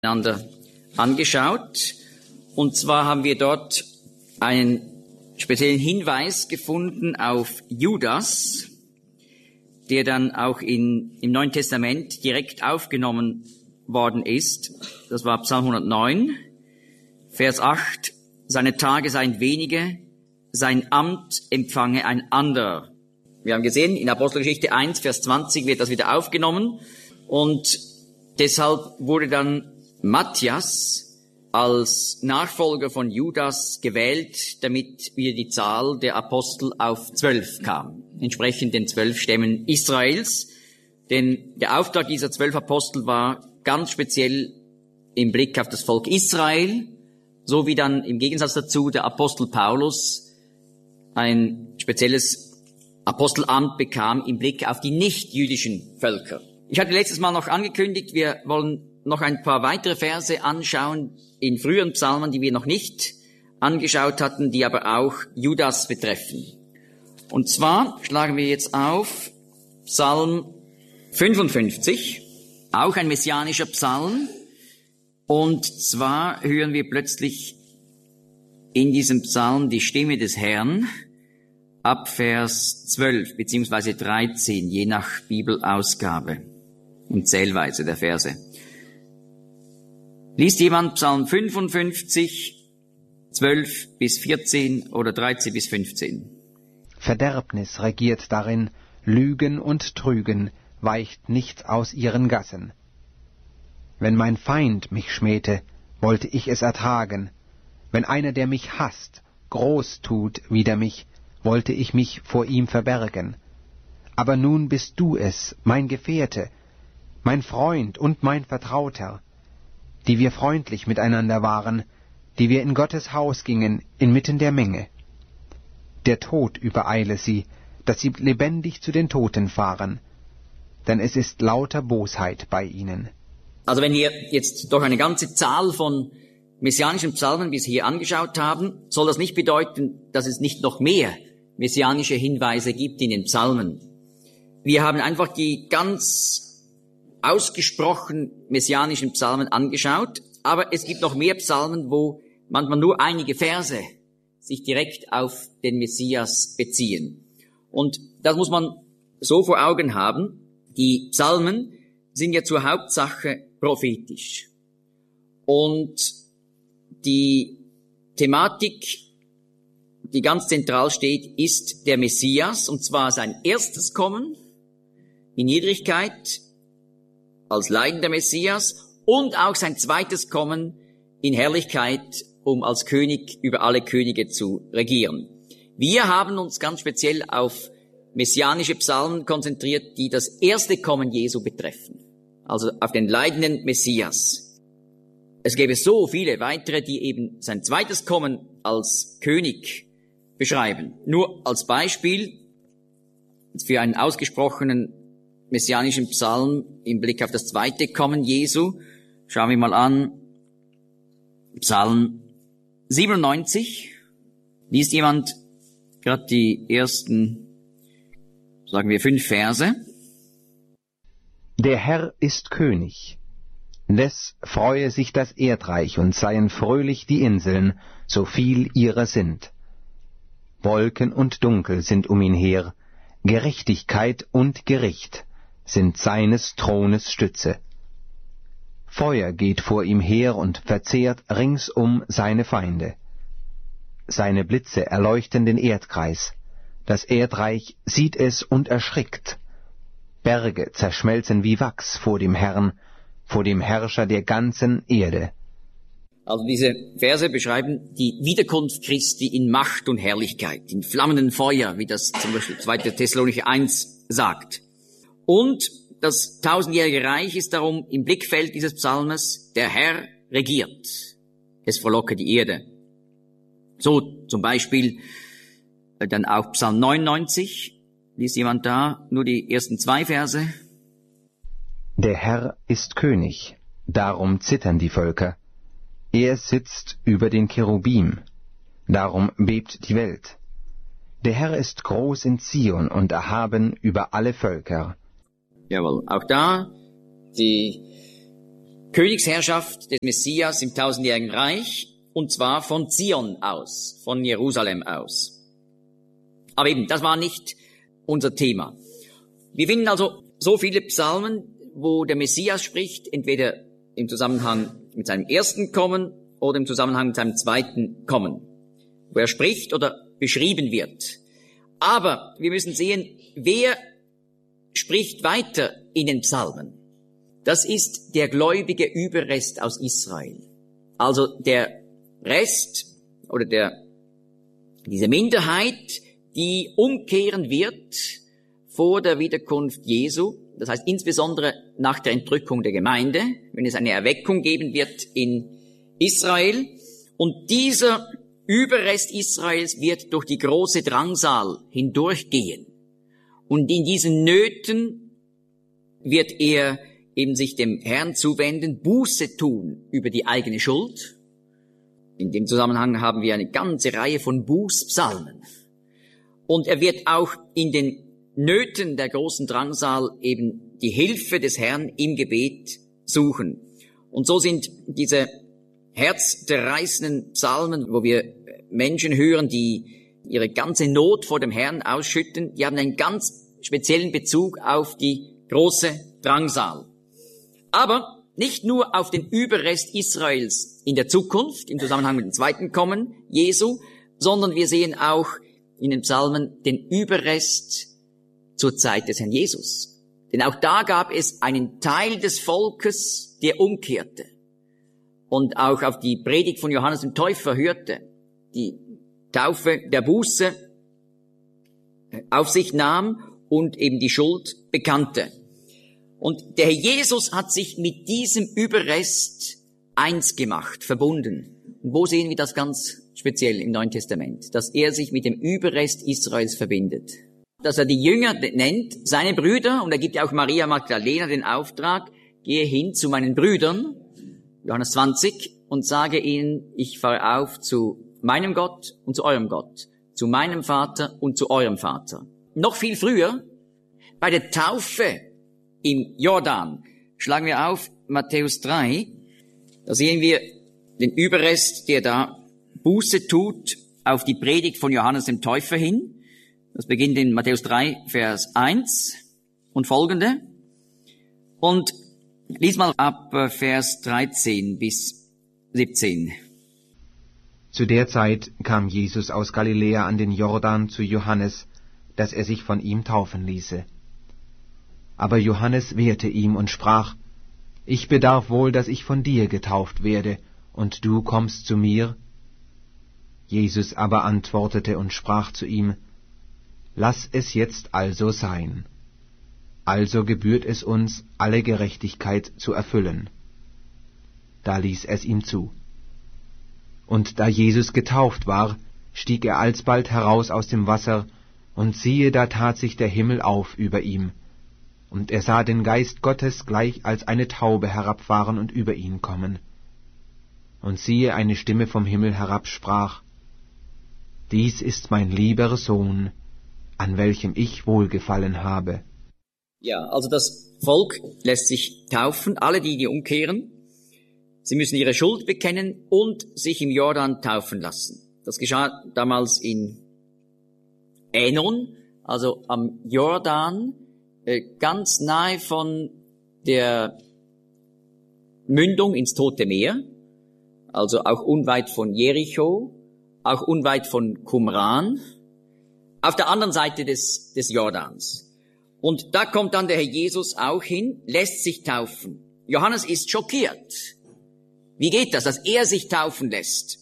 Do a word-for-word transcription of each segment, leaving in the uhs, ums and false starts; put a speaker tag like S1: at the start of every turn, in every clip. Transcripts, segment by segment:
S1: miteinander angeschaut. Und zwar haben wir dort einen speziellen Hinweis gefunden auf Judas, der dann auch in, im Neuen Testament direkt aufgenommen worden ist. Das war Psalm hundertneun, Vers acht. Seine Tage seien wenige, sein Amt empfange ein anderer. Wir haben gesehen, in Apostelgeschichte eins, Vers zwanzig wird das wieder aufgenommen. Und deshalb wurde dann Matthias als Nachfolger von Judas gewählt, damit wieder die Zahl der Apostel auf zwölf kam, entsprechend den zwölf Stämmen Israels. Denn der Auftrag dieser zwölf Apostel war ganz speziell im Blick auf das Volk Israel, so wie dann im Gegensatz dazu der Apostel Paulus ein spezielles Apostelamt bekam im Blick auf die nicht-jüdischen Völker. Ich hatte letztes Mal noch angekündigt, wir wollen noch ein paar weitere Verse anschauen in früheren Psalmen, die wir noch nicht angeschaut hatten, die aber auch Judas betreffen. Und zwar schlagen wir jetzt auf Psalm fünfundfünfzig, auch ein messianischer Psalm. Und zwar hören wir plötzlich in diesem Psalm die Stimme des Herrn ab Vers zwölf beziehungsweise dreizehn, je nach Bibelausgabe und Zählweise der Verse. Liest jemand Psalm fünfundfünfzig, zwölf bis vierzehn oder dreizehn bis fünfzehn?
S2: Verderbnis regiert darin, Lügen und Trügen weicht nicht aus ihren Gassen. Wenn mein Feind mich schmähte, wollte ich es ertragen. Wenn einer, der mich hasst, groß tut wider mich, wollte ich mich vor ihm verbergen. Aber nun bist du es, mein Gefährte, mein Freund und mein Vertrauter, die wir freundlich miteinander waren, die wir in Gottes Haus gingen, inmitten der Menge. Der Tod übereile sie, dass sie lebendig zu den Toten fahren, denn es ist lauter Bosheit bei ihnen.
S1: Also wenn wir jetzt doch eine ganze Zahl von messianischen Psalmen bis hier angeschaut haben, soll das nicht bedeuten, dass es nicht noch mehr messianische Hinweise gibt in den Psalmen. Wir haben einfach die ganz ausgesprochen messianischen Psalmen angeschaut, aber es gibt noch mehr Psalmen, wo manchmal nur einige Verse sich direkt auf den Messias beziehen. Und das muss man so vor Augen haben. Die Psalmen sind ja zur Hauptsache prophetisch. Und die Thematik, die ganz zentral steht, ist der Messias, und zwar sein erstes Kommen in Niedrigkeit als leidender Messias und auch sein zweites Kommen in Herrlichkeit, um als König über alle Könige zu regieren. Wir haben uns ganz speziell auf messianische Psalmen konzentriert, die das erste Kommen Jesu betreffen, also auf den leidenden Messias. Es gäbe so viele weitere, die eben sein zweites Kommen als König beschreiben. Nur als Beispiel für einen ausgesprochenen messianischen Psalm im Blick auf das zweite Kommen Jesu. Schauen wir mal an. Psalm siebenundneunzig. Liest jemand gerade die ersten, sagen wir, fünf Verse?
S2: Der Herr ist König. Des freue sich das Erdreich und seien fröhlich die Inseln, so viel ihrer sind. Wolken und Dunkel sind um ihn her, Gerechtigkeit und Gericht sind seines Thrones Stütze. Feuer geht vor ihm her und verzehrt ringsum seine Feinde. Seine Blitze erleuchten den Erdkreis, das Erdreich sieht es und erschrickt. Berge zerschmelzen wie Wachs vor dem Herrn, vor dem Herrscher der ganzen Erde.
S1: Also diese Verse beschreiben die Wiederkunft Christi in Macht und Herrlichkeit, in flammenden Feuer, wie das zum Beispiel zweite Thessalonicher eins sagt. Und das tausendjährige Reich ist darum im Blickfeld dieses Psalmes, der Herr regiert. Es frohlocke die Erde. So zum Beispiel dann auch Psalm neunundneunzig. Liest jemand da nur die ersten zwei Verse?
S2: Der Herr ist König, darum zittern die Völker. Er sitzt über den Cherubim, darum bebt die Welt. Der Herr ist groß in Zion und erhaben über alle Völker.
S1: Jawohl, auch da die Königsherrschaft des Messias im tausendjährigen Reich, und zwar von Zion aus, von Jerusalem aus. Aber eben, das war nicht unser Thema. Wir finden also so viele Psalmen, wo der Messias spricht, entweder im Zusammenhang mit seinem ersten Kommen oder im Zusammenhang mit seinem zweiten Kommen, wo er spricht oder beschrieben wird. Aber wir müssen sehen, wer spricht weiter in den Psalmen. Das ist der gläubige Überrest aus Israel. Also der Rest oder der, diese Minderheit, die umkehren wird vor der Wiederkunft Jesu. Das heißt insbesondere nach der Entrückung der Gemeinde, wenn es eine Erweckung geben wird in Israel. Und dieser Überrest Israels wird durch die große Drangsal hindurchgehen. Und in diesen Nöten wird er eben sich dem Herrn zuwenden, Buße tun über die eigene Schuld. In dem Zusammenhang haben wir eine ganze Reihe von Bußpsalmen. Und er wird auch in den Nöten der großen Drangsal eben die Hilfe des Herrn im Gebet suchen. Und so sind diese herzzerreißenden Psalmen, wo wir Menschen hören, die ihre ganze Not vor dem Herrn ausschütten, die haben einen ganz speziellen Bezug auf die große Drangsal. Aber nicht nur auf den Überrest Israels in der Zukunft, im Zusammenhang mit dem zweiten Kommen Jesu, sondern wir sehen auch in den Psalmen den Überrest zur Zeit des Herrn Jesus. Denn auch da gab es einen Teil des Volkes, der umkehrte und auch auf die Predigt von Johannes dem Täufer hörte, die Taufe der Buße auf sich nahm und eben die Schuld bekannte. Und der Herr Jesus hat sich mit diesem Überrest eins gemacht, verbunden. Und wo sehen wir das ganz speziell im Neuen Testament? Dass er sich mit dem Überrest Israels verbindet. Dass er die Jünger nennt, seine Brüder, und er gibt ja auch Maria Magdalena den Auftrag, gehe hin zu meinen Brüdern, Johannes zwanzig, und sage ihnen, ich fahre auf zu meinem Gott und zu eurem Gott, zu meinem Vater und zu eurem Vater. Noch viel früher, bei der Taufe im Jordan, schlagen wir auf Matthäus drei, da sehen wir den Überrest, der da Buße tut auf die Predigt von Johannes dem Täufer hin. Das beginnt in Matthäus drei, Vers eins und folgende. Und lies mal ab Vers dreizehn bis siebzehn.
S2: Zu der Zeit kam Jesus aus Galiläa an den Jordan zu Johannes, dass er sich von ihm taufen ließe. Aber Johannes wehrte ihm und sprach, ich bedarf wohl, dass ich von dir getauft werde, und du kommst zu mir? Jesus aber antwortete und sprach zu ihm, lass es jetzt also sein. Also gebührt es uns, alle Gerechtigkeit zu erfüllen. Da ließ es ihm zu. Und da Jesus getauft war, stieg er alsbald heraus aus dem Wasser, und siehe, da tat sich der Himmel auf über ihm. Und er sah den Geist Gottes gleich als eine Taube herabfahren und über ihn kommen. Und siehe, eine Stimme vom Himmel herab sprach, dies ist mein lieber Sohn, an welchem ich wohlgefallen habe.
S1: Ja, also das Volk lässt sich taufen, alle die, die umkehren. Sie müssen ihre Schuld bekennen und sich im Jordan taufen lassen. Das geschah damals in Änon, also am Jordan, ganz nahe von der Mündung ins Tote Meer, also auch unweit von Jericho, auch unweit von Qumran, auf der anderen Seite des, des Jordans. Und da kommt dann der Herr Jesus auch hin, lässt sich taufen. Johannes ist schockiert. Wie geht das, dass er sich taufen lässt?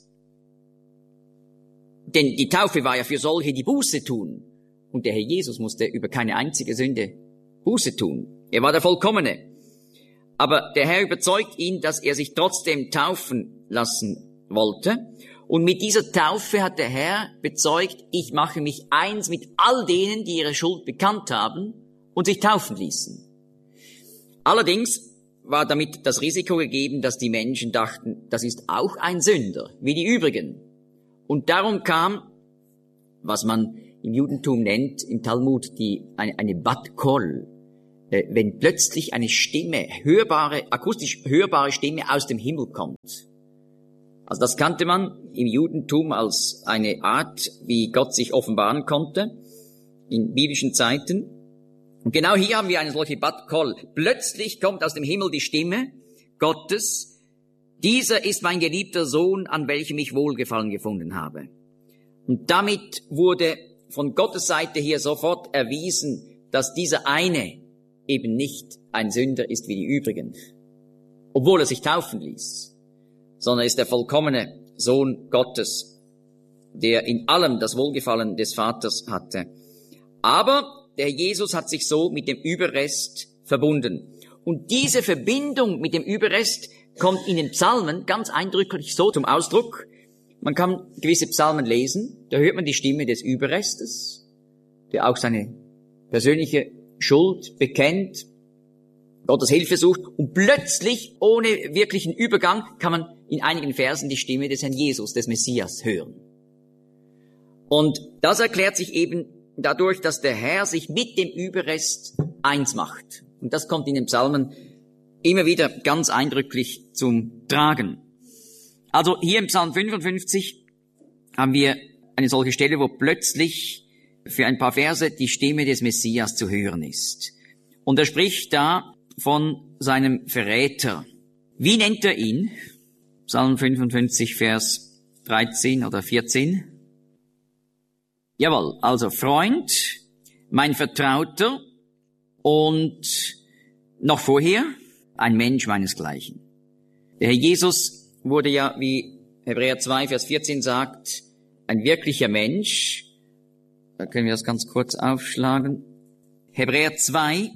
S1: Denn die Taufe war ja für solche, die Buße tun. Und der Herr Jesus musste über keine einzige Sünde Buße tun. Er war der Vollkommene. Aber der Herr überzeugt ihn, dass er sich trotzdem taufen lassen wollte. Und mit dieser Taufe hat der Herr bezeugt, ich mache mich eins mit all denen, die ihre Schuld bekannt haben und sich taufen ließen. Allerdings war damit das Risiko gegeben, dass die Menschen dachten, das ist auch ein Sünder, wie die übrigen. Und darum kam, was man im Judentum nennt, im Talmud, die, eine, eine Bat Kol, äh, wenn plötzlich eine Stimme, hörbare, akustisch hörbare Stimme aus dem Himmel kommt. Also das kannte man im Judentum als eine Art, wie Gott sich offenbaren konnte in biblischen Zeiten. Und genau hier haben wir eine solche Bat Kol. Plötzlich kommt aus dem Himmel die Stimme Gottes: Dieser ist mein geliebter Sohn, an welchem ich Wohlgefallen gefunden habe. Und damit wurde von Gottes Seite hier sofort erwiesen, dass dieser eine eben nicht ein Sünder ist wie die übrigen, obwohl er sich taufen ließ, sondern ist der vollkommene Sohn Gottes, der in allem das Wohlgefallen des Vaters hatte. Aber der Jesus hat sich so mit dem Überrest verbunden. Und diese Verbindung mit dem Überrest kommt in den Psalmen ganz eindrücklich so zum Ausdruck. Man kann gewisse Psalmen lesen, da hört man die Stimme des Überrestes, der auch seine persönliche Schuld bekennt, Gottes Hilfe sucht, und plötzlich, ohne wirklichen Übergang, kann man in einigen Versen die Stimme des Herrn Jesus, des Messias, hören. Und das erklärt sich eben dadurch, dass der Herr sich mit dem Überrest eins macht. Und das kommt in den Psalmen immer wieder ganz eindrücklich zum Tragen. Also hier im Psalm fünfundfünfzig haben wir eine solche Stelle, wo plötzlich für ein paar Verse die Stimme des Messias zu hören ist. Und er spricht da von seinem Verräter. Wie nennt er ihn? Psalm fünfundfünfzig, Vers dreizehn oder vierzehn. Jawohl, also Freund, mein Vertrauter und noch vorher ein Mensch meinesgleichen. Der Herr Jesus wurde ja, wie Hebräer zwei, Vers vierzehn sagt, ein wirklicher Mensch. Da können wir das ganz kurz aufschlagen. Hebräer zwei,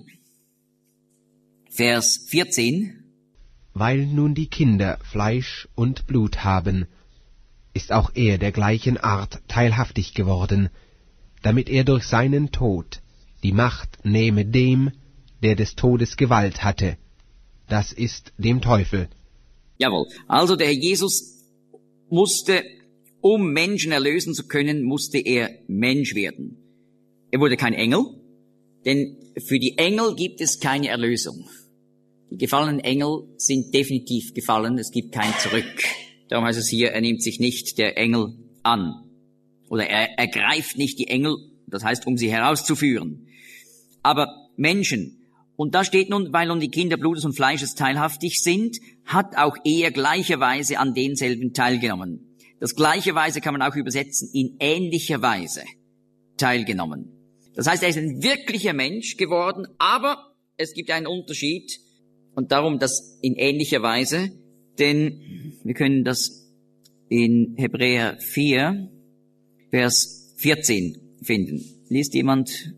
S1: Vers vierzehn.
S2: Weil nun die Kinder Fleisch und Blut haben, ist auch er der gleichen Art teilhaftig geworden, damit er durch seinen Tod die Macht nehme dem, der des Todes Gewalt hatte, das ist dem Teufel.
S1: Jawohl, also der Herr Jesus musste, um Menschen erlösen zu können, musste er Mensch werden. Er wurde kein Engel, denn für die Engel gibt es keine Erlösung. Die gefallenen Engel sind definitiv gefallen, es gibt kein Zurück. Darum heißt es hier, er nimmt sich nicht der Engel an. Oder er ergreift nicht die Engel, das heißt, um sie herauszuführen. Aber Menschen, und da steht nun, weil nun die Kinder Blutes und Fleisches teilhaftig sind, hat auch er gleicherweise an denselben teilgenommen. Das gleicherweise kann man auch übersetzen, in ähnlicher Weise teilgenommen. Das heißt, er ist ein wirklicher Mensch geworden, aber es gibt einen Unterschied, und darum das in ähnlicher Weise, denn wir können das in Hebräer vier, Vers vierzehn finden. Liest jemand?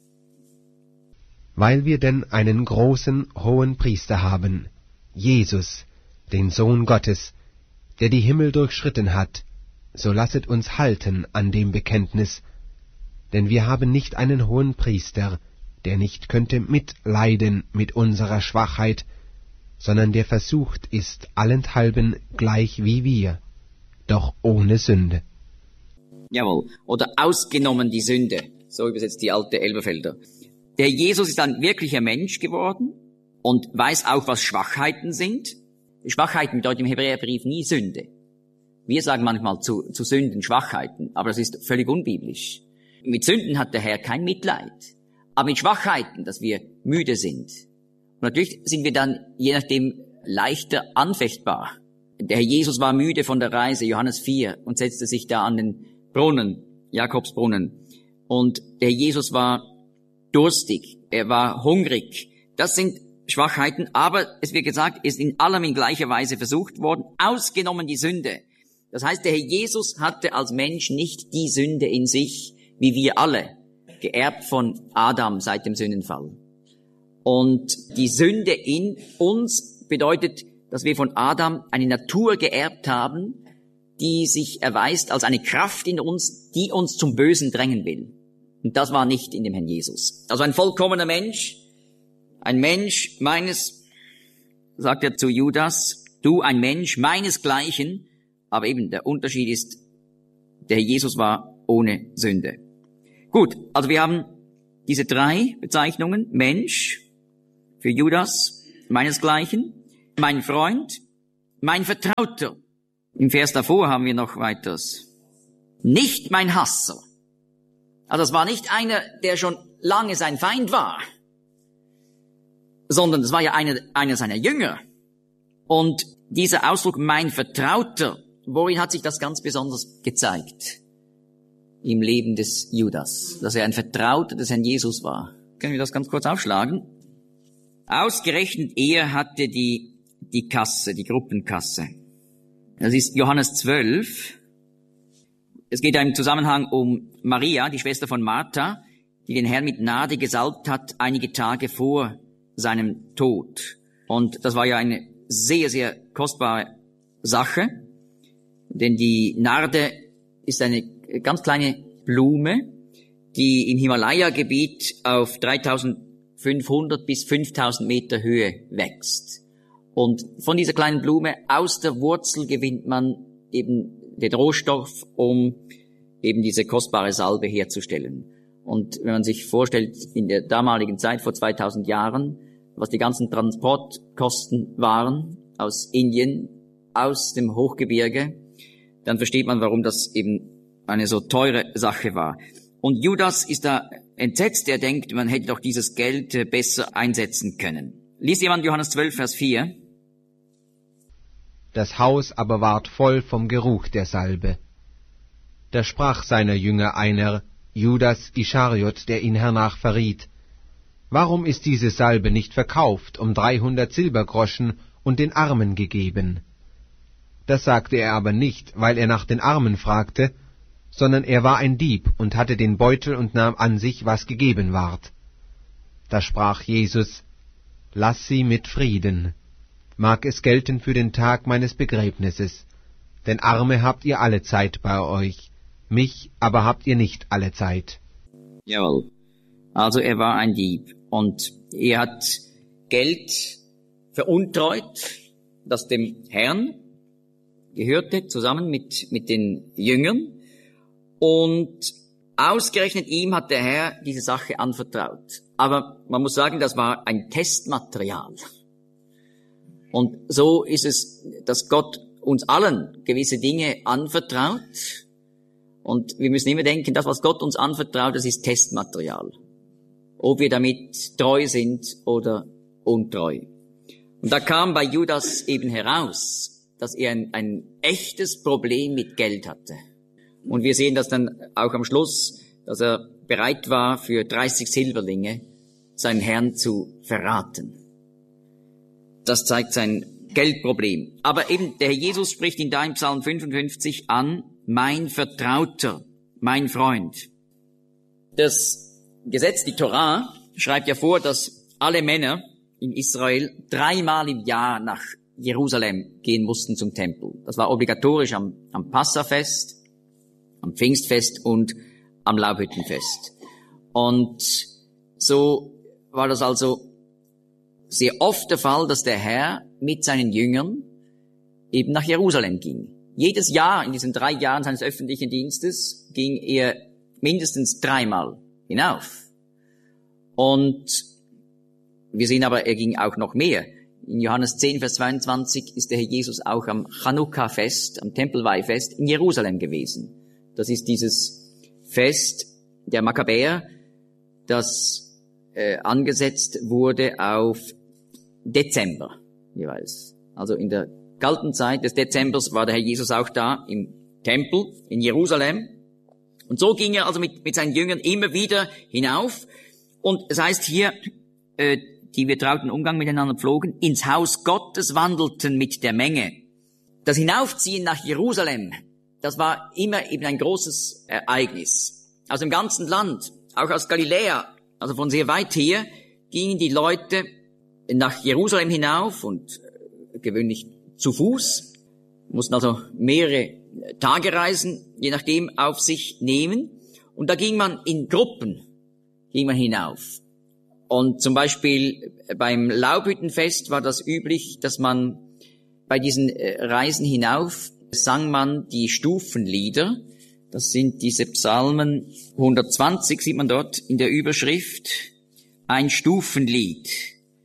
S2: Weil wir denn einen großen hohen Priester haben, Jesus, den Sohn Gottes, der die Himmel durchschritten hat, so lasset uns halten an dem Bekenntnis, denn wir haben nicht einen hohen Priester, der nicht könnte mitleiden mit unserer Schwachheit, sondern der versucht ist allenthalben gleich wie wir, doch ohne Sünde.
S1: Jawohl, oder ausgenommen die Sünde, so übersetzt die alte Elberfelder. Der Jesus ist ein wirklicher Mensch geworden und weiß auch, was Schwachheiten sind. Schwachheiten bedeutet im Hebräerbrief nie Sünde. Wir sagen manchmal zu, zu Sünden Schwachheiten, aber das ist völlig unbiblisch. Mit Sünden hat der Herr kein Mitleid, aber mit Schwachheiten, dass wir müde sind. Und natürlich sind wir dann je nachdem leichter anfechtbar. Der Herr Jesus war müde von der Reise, Johannes vier, und setzte sich da an den Brunnen, Jakobsbrunnen. Und der Herr Jesus war durstig, er war hungrig. Das sind Schwachheiten, aber es wird gesagt, ist in allem in gleicher Weise versucht worden, ausgenommen die Sünde. Das heißt, der Herr Jesus hatte als Mensch nicht die Sünde in sich, wie wir alle, geerbt von Adam seit dem Sündenfall. Und die Sünde in uns bedeutet, dass wir von Adam eine Natur geerbt haben, die sich erweist als eine Kraft in uns, die uns zum Bösen drängen will. Und das war nicht in dem Herrn Jesus. Also ein vollkommener Mensch, ein Mensch meines, sagt er zu Judas, du ein Mensch meinesgleichen, aber eben der Unterschied ist, der Herr Jesus war ohne Sünde. Gut, also wir haben diese drei Bezeichnungen, Mensch, für Judas, meinesgleichen, mein Freund, mein Vertrauter. Im Vers davor haben wir noch weiters. Nicht mein Hasser. Also das war nicht einer, der schon lange sein Feind war, sondern das war ja einer, einer seiner Jünger. Und dieser Ausdruck, mein Vertrauter, worin hat sich das ganz besonders gezeigt? Im Leben des Judas, dass er ein Vertrauter des Herrn Jesus war. Können wir das ganz kurz aufschlagen? Ausgerechnet er hatte die, die Kasse, die Gruppenkasse. Das ist Johannes zwölf. Es geht im Zusammenhang um Maria, die Schwester von Martha, die den Herrn mit Nade gesalbt hat, einige Tage vor seinem Tod. Und das war ja eine sehr, sehr kostbare Sache, denn die Narde ist eine ganz kleine Blume, die im Himalaya-Gebiet auf dreitausendfünfhundert bis fünftausend Meter Höhe wächst. Und von dieser kleinen Blume, aus der Wurzel gewinnt man eben den Rohstoff, um eben diese kostbare Salbe herzustellen. Und wenn man sich vorstellt, in der damaligen Zeit, vor zweitausend Jahren, was die ganzen Transportkosten waren aus Indien, aus dem Hochgebirge, dann versteht man, warum das eben eine so teure Sache war. Und Judas ist da entsetzt, er denkt, man hätte doch dieses Geld besser einsetzen können. Liest jemand Johannes zwölf, Vers vier?
S2: Das Haus aber ward voll vom Geruch der Salbe. Da sprach seiner Jünger einer, Judas Ischariot, der ihn hernach verriet, warum ist diese Salbe nicht verkauft um dreihundert Silbergroschen und den Armen gegeben? Das sagte er aber nicht, weil er nach den Armen fragte, sondern er war ein Dieb und hatte den Beutel und nahm an sich, was gegeben ward. Da sprach Jesus, lass sie mit Frieden. Mag es gelten für den Tag meines Begräbnisses, denn Arme habt ihr alle Zeit bei euch, mich aber habt ihr nicht alle Zeit.
S1: Jawohl. Also er war ein Dieb und er hat Geld veruntreut, das dem Herrn gehörte, zusammen mit, mit den Jüngern. Und ausgerechnet ihm hat der Herr diese Sache anvertraut. Aber man muss sagen, das war ein Testmaterial. Und so ist es, dass Gott uns allen gewisse Dinge anvertraut. Und wir müssen immer denken, das, was Gott uns anvertraut, das ist Testmaterial. Ob wir damit treu sind oder untreu. Und da kam bei Judas eben heraus, dass er ein, ein echtes Problem mit Geld hatte. Und wir sehen das dann auch am Schluss, dass er bereit war, für dreißig Silberlinge seinen Herrn zu verraten. Das zeigt sein Geldproblem. Aber eben der Herr Jesus spricht ihn da im Psalm fünfundfünfzig an, mein Vertrauter, mein Freund. Das Gesetz, die Torah, schreibt ja vor, dass alle Männer in Israel dreimal im Jahr nach Jerusalem gehen mussten zum Tempel. Das war obligatorisch am, am Passafest, am Pfingstfest und am Laubhüttenfest. Und so war das also sehr oft der Fall, dass der Herr mit seinen Jüngern eben nach Jerusalem ging. Jedes Jahr in diesen drei Jahren seines öffentlichen Dienstes ging er mindestens dreimal hinauf. Und wir sehen aber, er ging auch noch mehr. In Johannes zehn, Vers zweiundzwanzig ist der Herr Jesus auch am Chanukka-Fest, am Tempelweihfest in Jerusalem gewesen. Das ist dieses Fest der Makkabäer, das äh, angesetzt wurde auf Dezember jeweils. Also in der kalten Zeit des Dezembers war der Herr Jesus auch da im Tempel in Jerusalem. Und so ging er also mit, mit seinen Jüngern immer wieder hinauf. Und es heißt hier, äh, die wir trauten Umgang miteinander pflogen, ins Haus Gottes wandelten mit der Menge. Das Hinaufziehen nach Jerusalem, das war immer eben ein großes Ereignis. Aus dem ganzen Land, auch aus Galiläa, also von sehr weit her, gingen die Leute nach Jerusalem hinauf und gewöhnlich zu Fuß, mussten also mehrere Tagereisen, je nachdem, auf sich nehmen. Und da ging man in Gruppen, ging man hinauf. Und zum Beispiel beim Laubhüttenfest war das üblich, dass man bei diesen Reisen hinauf sang man die Stufenlieder. Das sind diese Psalmen hundertzwanzig, sieht man dort in der Überschrift, ein Stufenlied.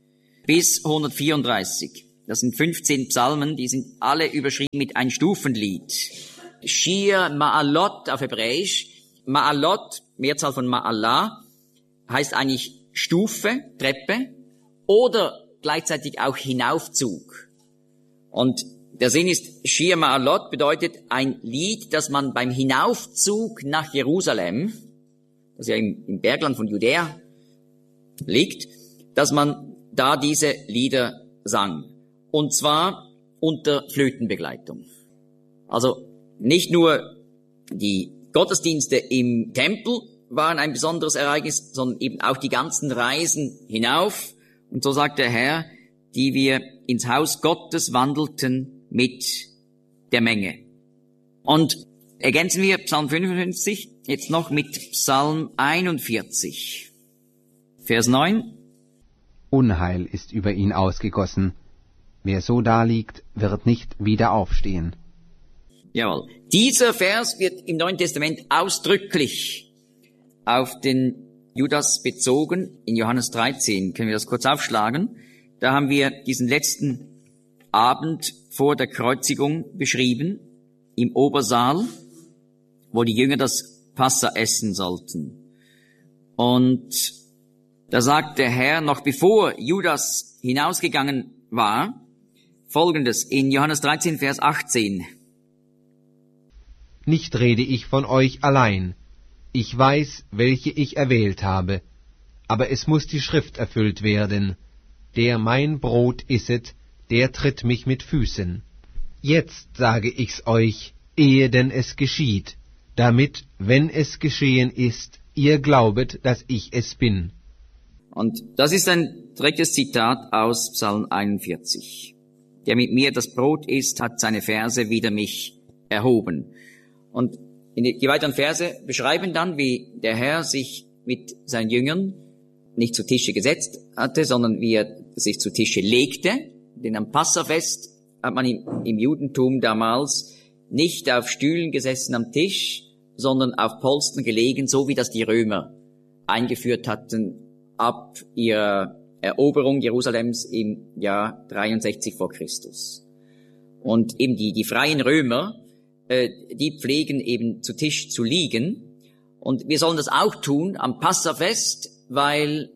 S1: bis hundertvierunddreißig. Das sind fünfzehn Psalmen, die sind alle überschrieben mit ein Stufenlied. Shir Ma'alot auf Hebräisch. Ma'alot, Mehrzahl von Ma'alah, heißt eigentlich Stufe, Treppe oder gleichzeitig auch Hinaufzug. Und der Sinn ist, Shir Ma'alot bedeutet ein Lied, das man beim Hinaufzug nach Jerusalem, das ja im, im Bergland von Judäa liegt, dass man da diese Lieder sang. Und zwar unter Flötenbegleitung. Also nicht nur die Gottesdienste im Tempel waren ein besonderes Ereignis, sondern eben auch die ganzen Reisen hinauf. Und so sagt der Herr, die wir ins Haus Gottes wandelten mit der Menge. Und ergänzen wir Psalm fünfundfünfzig jetzt noch mit Psalm einundvierzig, Vers neun.
S2: Unheil ist über ihn ausgegossen. Wer so daliegt, wird nicht wieder aufstehen.
S1: Jawohl. Dieser Vers wird im Neuen Testament ausdrücklich auf den Judas bezogen. In Johannes dreizehn können wir das kurz aufschlagen. Da haben wir diesen letzten Abend vor der Kreuzigung beschrieben, im Obersaal, wo die Jünger das Passa essen sollten. Und da sagt der Herr, noch bevor Judas hinausgegangen war, Folgendes in Johannes dreizehn, Vers achtzehn.
S2: Nicht rede ich von euch allein. Ich weiß, welche ich erwählt habe. Aber es muss die Schrift erfüllt werden. Der mein Brot isset, der tritt mich mit Füßen. Jetzt sage ich's euch, ehe denn es geschieht, damit, wenn es geschehen ist, ihr glaubet, dass ich es bin.
S1: Und das ist ein direktes Zitat aus Psalm einundvierzig. Der mit mir das Brot isst, hat seine Verse wider mich erhoben. Und die weiteren Verse beschreiben dann, wie der Herr sich mit seinen Jüngern nicht zu Tische gesetzt hatte, sondern wie er sich zu Tische legte. Denn am Passafest hat man im, im Judentum damals nicht auf Stühlen gesessen am Tisch, sondern auf Polstern gelegen, so wie das die Römer eingeführt hatten ab ihrer Eroberung Jerusalems im Jahr dreiundsechzig vor Christus. Und eben die, die freien Römer, äh, die pflegen eben zu Tisch zu liegen. Und wir sollen das auch tun am Passafest, weil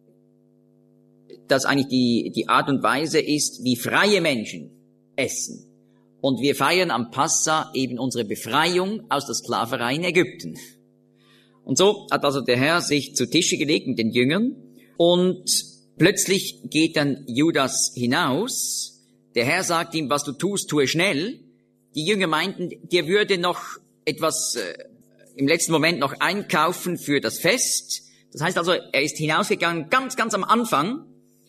S1: das eigentlich die, die Art und Weise ist, wie freie Menschen essen. Und wir feiern am Passa eben unsere Befreiung aus der Sklaverei in Ägypten. Und so hat also der Herr sich zu Tische gelegt mit den Jüngern und plötzlich geht dann Judas hinaus. Der Herr sagt ihm, was du tust, tue schnell. Die Jünger meinten, der würde noch etwas äh, im letzten Moment noch einkaufen für das Fest. Das heißt also, er ist hinausgegangen ganz, ganz am Anfang.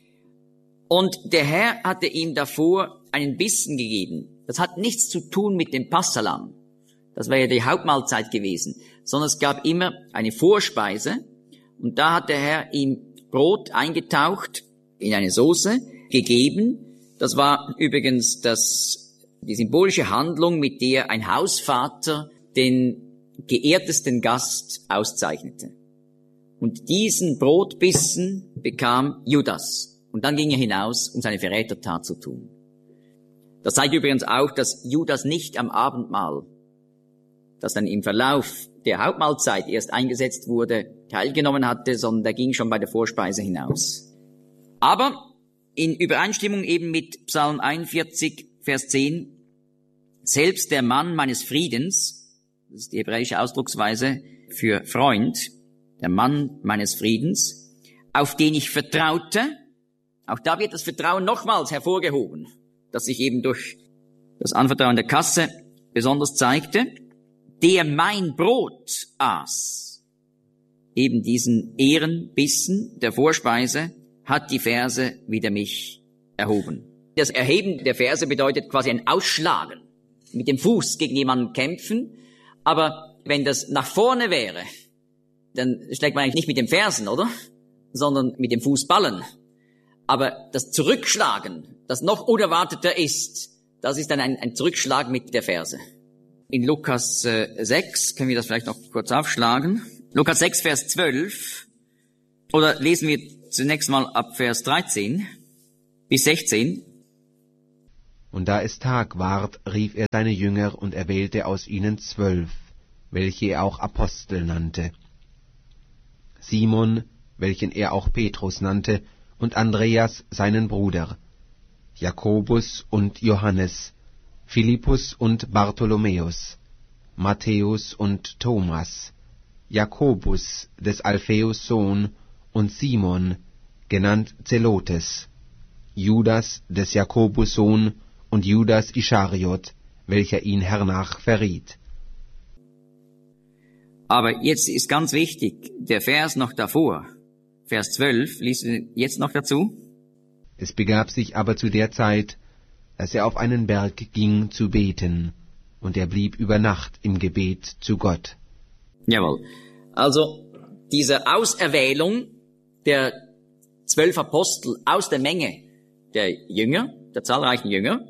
S1: Und der Herr hatte ihm davor einen Bissen gegeben. Das hat nichts zu tun mit dem Passalam. Das wäre ja die Hauptmahlzeit gewesen. Sondern es gab immer eine Vorspeise. Und da hat der Herr ihm Brot eingetaucht in eine Soße gegeben. Das war übrigens das, die symbolische Handlung, mit der ein Hausvater den geehrtesten Gast auszeichnete. Und diesen Brotbissen bekam Judas. Und dann ging er hinaus, um seine Verrätertat zu tun. Das zeigt übrigens auch, dass Judas nicht am Abendmahl, das dann im Verlauf der Hauptmahlzeit erst eingesetzt wurde, teilgenommen hatte, sondern der ging schon bei der Vorspeise hinaus. Aber in Übereinstimmung eben mit Psalm einundvierzig, Vers zehn, selbst der Mann meines Friedens, das ist die hebräische Ausdrucksweise für Freund, der Mann meines Friedens, auf den ich vertraute, auch da wird das Vertrauen nochmals hervorgehoben, das sich eben durch das Anvertrauen der Kasse besonders zeigte, der mein Brot aß. Eben diesen Ehrenbissen der Vorspeise hat die Verse wider mich erhoben. Das Erheben der Verse bedeutet quasi ein Ausschlagen, mit dem Fuß gegen jemanden kämpfen, aber wenn das nach vorne wäre, dann schlägt man eigentlich nicht mit den Fersen, oder? Sondern mit dem Fußballen. Aber das Zurückschlagen, das noch unerwarteter ist, das ist dann ein, ein Zurückschlag mit der Ferse. In Lukas äh, sechs, können wir das vielleicht noch kurz aufschlagen. Lukas sechs, Vers zwölf. Oder lesen wir zunächst mal ab Vers dreizehn. bis sechzehn.
S2: Und da es Tag ward, rief er seine Jünger und erwählte aus ihnen zwölf, welche er auch Apostel nannte. Simon, welchen er auch Petrus nannte, und Andreas seinen Bruder, Jakobus und Johannes, Philippus und Bartholomäus, Matthäus und Thomas, Jakobus des Alpheus Sohn und Simon, genannt Zelotes, Judas des Jakobus Sohn und Judas Ischariot, welcher ihn hernach verriet.
S1: Aber jetzt ist ganz wichtig, der Vers noch davor, Vers zwölf, liest du jetzt noch dazu?
S2: Es begab sich aber zu der Zeit, dass er auf einen Berg ging zu beten, und er blieb über Nacht im Gebet zu Gott.
S1: Jawohl. Also diese Auserwählung der zwölf Apostel aus der Menge der Jünger, der zahlreichen Jünger,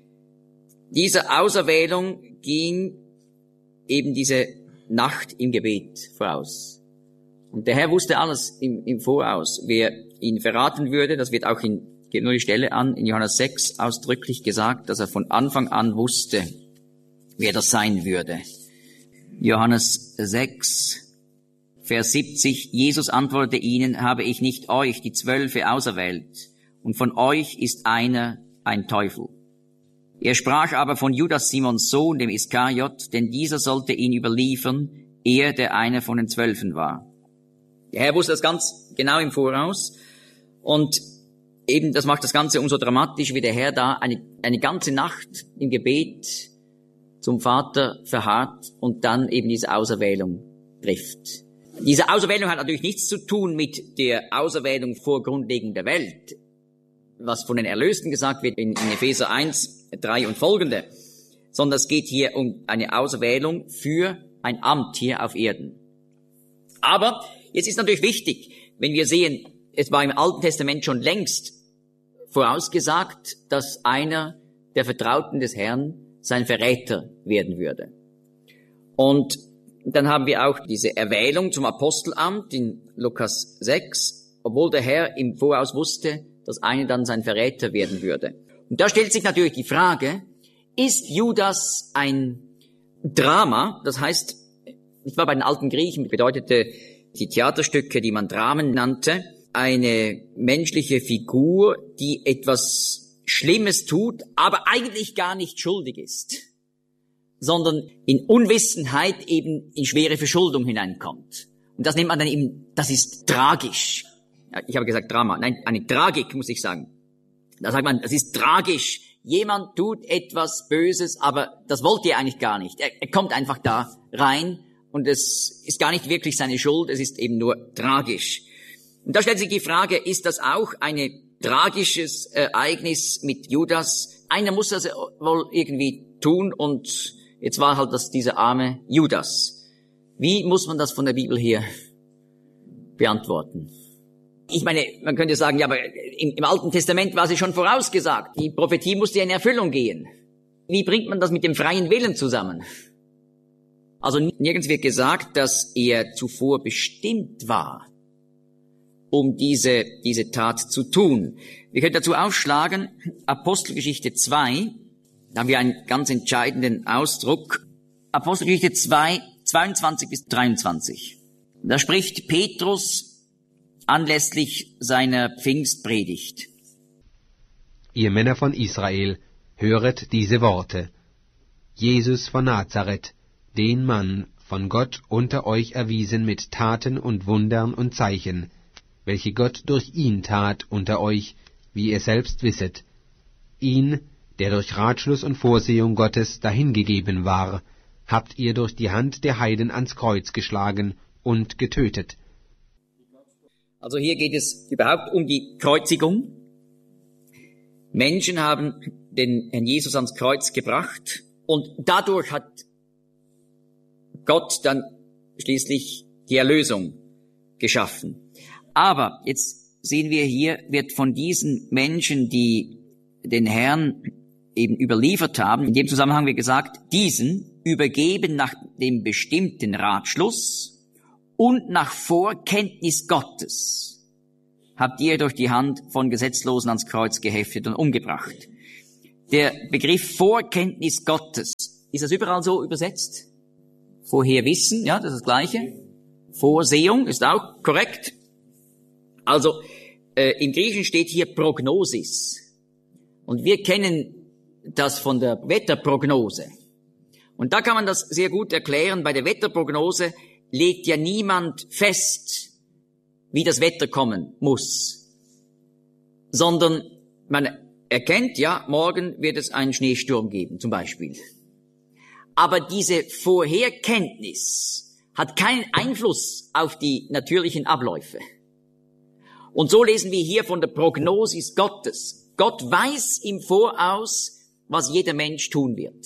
S1: diese Auserwählung ging eben diese Nacht im Gebet voraus. Und der Herr wusste alles im, im Voraus, wer ihn verraten würde. Das wird auch in, geht nur die Stelle an, in Johannes sechs ausdrücklich gesagt, dass er von Anfang an wusste, wer das sein würde. Johannes sechs, Vers siebzig, Jesus antwortete ihnen, habe ich nicht euch, die Zwölfe, auserwählt, und von euch ist einer ein Teufel. Er sprach aber von Judas Simons Sohn, dem Iskariot, denn dieser sollte ihn überliefern, er, der einer von den Zwölfen war. Der Herr wusste das ganz genau im Voraus, und eben das macht das Ganze umso dramatischer, wie der Herr da eine, eine ganze Nacht im Gebet zum Vater verharrt und dann eben diese Auserwählung trifft. Diese Auserwählung hat natürlich nichts zu tun mit der Auserwählung vor Grundlegung der Welt, was von den Erlösten gesagt wird in, in Epheser eins, drei und folgende, sondern es geht hier um eine Auserwählung für ein Amt hier auf Erden. Aber jetzt ist natürlich wichtig, wenn wir sehen, es war im Alten Testament schon längst vorausgesagt, dass einer der Vertrauten des Herrn sein Verräter werden würde. Und dann haben wir auch diese Erwählung zum Apostelamt in Lukas sechs, obwohl der Herr im Voraus wusste, dass einer dann sein Verräter werden würde. Und da stellt sich natürlich die Frage, ist Judas ein Drama? Das heißt, ich war bei den alten Griechen, bedeutete die Theaterstücke, die man Dramen nannte, eine menschliche Figur, die etwas Schlimmes tut, aber eigentlich gar nicht schuldig ist, sondern in Unwissenheit eben in schwere Verschuldung hineinkommt. Und das nennt man dann eben, das ist tragisch. Ja, ich habe gesagt Drama, nein, eine Tragik, muss ich sagen. Da sagt man, das ist tragisch. Jemand tut etwas Böses, aber das wollte er eigentlich gar nicht. Er, er kommt einfach da rein und es ist gar nicht wirklich seine Schuld, es ist eben nur tragisch. Und da stellt sich die Frage, ist das auch ein tragisches Ereignis mit Judas? Einer muss das wohl irgendwie tun und jetzt war halt das dieser arme Judas. Wie muss man das von der Bibel her beantworten? Ich meine, man könnte sagen, ja, aber im, im Alten Testament war sie schon vorausgesagt. Die Prophetie musste ja in Erfüllung gehen. Wie bringt man das mit dem freien Willen zusammen? Also nirgends wird gesagt, dass er zuvor bestimmt war, um diese, diese Tat zu tun. Wir können dazu aufschlagen, Apostelgeschichte zwei, da haben wir einen ganz entscheidenden Ausdruck. Apostelgeschichte zwei, zweiundzwanzig bis dreiundzwanzig. Da spricht Petrus anlässlich seiner Pfingstpredigt.
S2: Ihr Männer von Israel, höret diese Worte. Jesus von Nazareth, den Mann von Gott unter euch erwiesen mit Taten und Wundern und Zeichen, welche Gott durch ihn tat unter euch, wie ihr selbst wisset, ihn, der durch Ratschluss und Vorsehung Gottes dahingegeben war, habt ihr durch die Hand der Heiden ans Kreuz geschlagen und getötet.
S1: Also hier geht es überhaupt um die Kreuzigung. Menschen haben den Herrn Jesus ans Kreuz gebracht und dadurch hat Gott dann schließlich die Erlösung geschaffen. Aber jetzt sehen wir hier, wird von diesen Menschen, die den Herrn eben überliefert haben, in dem Zusammenhang wird gesagt, diesen übergeben nach dem bestimmten Ratschluss und nach Vorkenntnis Gottes habt ihr durch die Hand von Gesetzlosen ans Kreuz geheftet und umgebracht. Der Begriff Vorkenntnis Gottes, ist das überall so übersetzt? Vorherwissen, ja, das ist das Gleiche. Vorsehung ist auch korrekt. Also äh, im Griechischen steht hier Prognosis. Und wir kennen das von der Wetterprognose. Und da kann man das sehr gut erklären. Bei der Wetterprognose legt ja niemand fest, wie das Wetter kommen muss, sondern man erkennt, ja, morgen wird es einen Schneesturm geben, zum Beispiel. Aber diese Vorherkenntnis hat keinen Einfluss auf die natürlichen Abläufe. Und so lesen wir hier von der Prognosis Gottes. Gott weiß im Voraus, was jeder Mensch tun wird.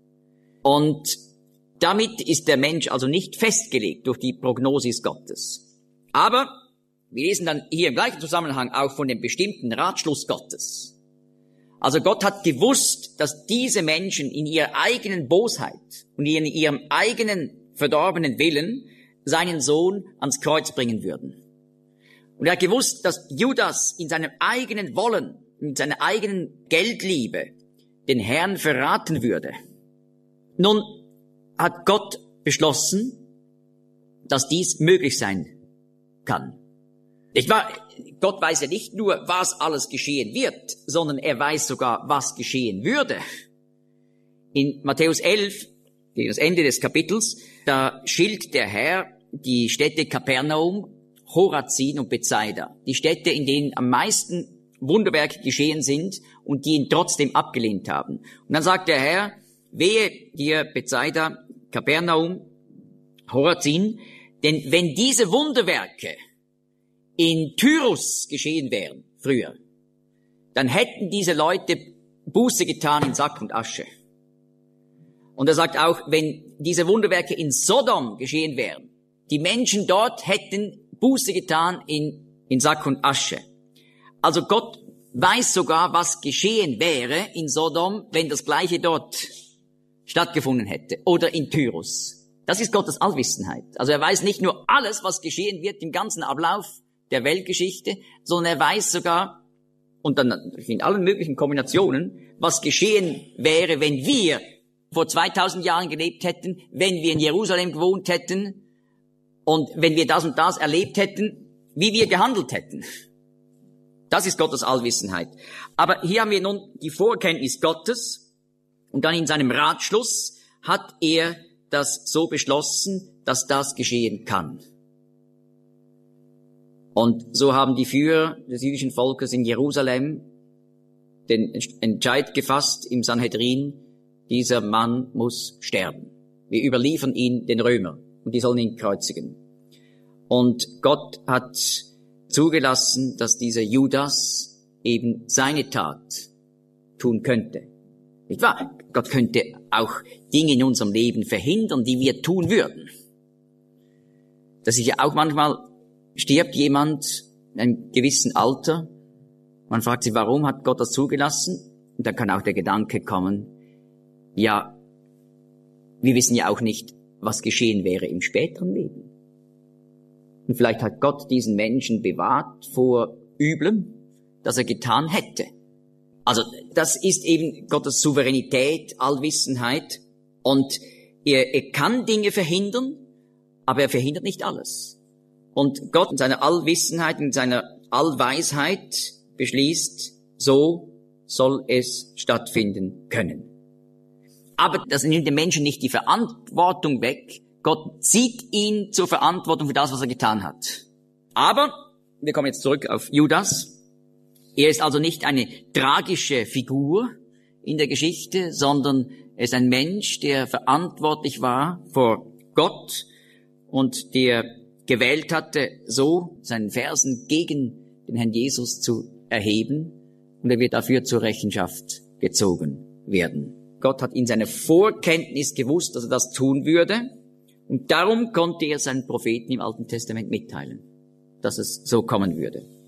S1: Und damit ist der Mensch also nicht festgelegt durch die Prognosis Gottes. Aber wir lesen dann hier im gleichen Zusammenhang auch von dem bestimmten Ratschluss Gottes. Also Gott hat gewusst, dass diese Menschen in ihrer eigenen Bosheit und in ihrem eigenen verdorbenen Willen seinen Sohn ans Kreuz bringen würden. Und er hat gewusst, dass Judas in seinem eigenen Wollen, in seiner eigenen Geldliebe den Herrn verraten würde. Nun hat Gott beschlossen, dass dies möglich sein kann. Nicht wahr? Gott weiß ja nicht nur, was alles geschehen wird, sondern er weiß sogar, was geschehen würde. In Matthäus elf, gegen das Ende des Kapitels, da schildert der Herr die Städte Kapernaum, Chorazin und Bethsaida. Die Städte, in denen am meisten Wunderwerke geschehen sind und die ihn trotzdem abgelehnt haben. Und dann sagt der Herr, wehe dir Bethsaida, Kapernaum, Chorazin, denn wenn diese Wunderwerke in Tyrus geschehen wären, früher, dann hätten diese Leute Buße getan in Sack und Asche. Und er sagt auch, wenn diese Wunderwerke in Sodom geschehen wären, die Menschen dort hätten Buße getan in, in Sack und Asche. Also Gott weiß sogar, was geschehen wäre in Sodom, wenn das Gleiche dort stattgefunden hätte. Oder in Tyrus. Das ist Gottes Allwissenheit. Also er weiß nicht nur alles, was geschehen wird im ganzen Ablauf der Weltgeschichte, sondern er weiß sogar, und dann in allen möglichen Kombinationen, was geschehen wäre, wenn wir vor zweitausend Jahren gelebt hätten, wenn wir in Jerusalem gewohnt hätten und wenn wir das und das erlebt hätten, wie wir gehandelt hätten. Das ist Gottes Allwissenheit. Aber hier haben wir nun die Vorkenntnis Gottes und dann in seinem Ratschluss hat er das so beschlossen, dass das geschehen kann. Und so haben die Führer des jüdischen Volkes in Jerusalem den Entscheid gefasst im Sanhedrin, dieser Mann muss sterben. Wir überliefern ihn den Römern und die sollen ihn kreuzigen. Und Gott hat zugelassen, dass dieser Judas eben seine Tat tun könnte. Nicht wahr? Gott könnte auch Dinge in unserem Leben verhindern, die wir tun würden. Das ist ja auch manchmal, stirbt jemand in einem gewissen Alter, man fragt sich, warum hat Gott das zugelassen? Und dann kann auch der Gedanke kommen, ja, wir wissen ja auch nicht, was geschehen wäre im späteren Leben. Und vielleicht hat Gott diesen Menschen bewahrt vor Üblem, das er getan hätte. Also das ist eben Gottes Souveränität, Allwissenheit. Und er, er kann Dinge verhindern, aber er verhindert nicht alles. Und Gott in seiner Allwissenheit, in seiner Allweisheit beschließt, so soll es stattfinden können. Aber das nimmt dem Menschen nicht die Verantwortung weg. Gott zieht ihn zur Verantwortung für das, was er getan hat. Aber, wir kommen jetzt zurück auf Judas. Er ist also nicht eine tragische Figur in der Geschichte, sondern er ist ein Mensch, der verantwortlich war vor Gott und der gewählt hatte, so seinen Fersen gegen den Herrn Jesus zu erheben, und er wird dafür zur Rechenschaft gezogen werden. Gott hat in seiner Vorkenntnis gewusst, dass er das tun würde, und darum konnte er seinen Propheten im Alten Testament mitteilen, dass es so kommen würde.